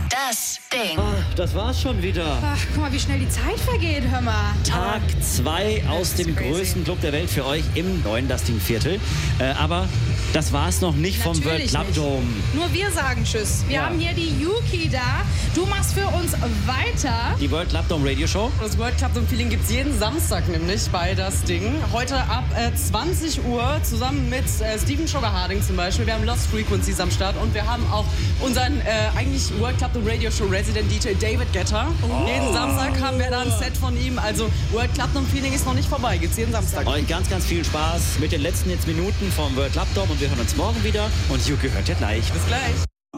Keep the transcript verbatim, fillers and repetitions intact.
Das Ding. Ah, das war's schon wieder. Ach, guck mal, wie schnell die Zeit vergeht, hör mal. Tag zwei aus dem crazy. größten Club der Welt für euch im neuen Das Ding Viertel. Äh, aber das war's noch nicht vom World Natürlich Club nicht. Dome. Nur wir sagen Tschüss. Wir Ja. haben hier die Yuki da. Du machst für uns weiter. Die World Club Dome Radio Show. Das World Club Dome Feeling gibt es jeden Samstag nämlich bei Das Ding. Heute ab äh, zwanzig Uhr zusammen mit äh, Steven Sugar Harding zum Beispiel. Wir haben Lost Frequencies am Start und wir haben auch unseren äh, eigentlich World Club Dome Radio Show Resident D J David Guetta. Oh. Jeden Samstag haben wir da ein Set von ihm. Also World Club Dome Feeling ist noch nicht vorbei. Gibt's jeden Samstag. Euch ganz, ganz viel Spaß mit den letzten jetzt Minuten vom World Club Dome und wir hören uns morgen wieder. Und Yuki hört ja gleich. Bis gleich.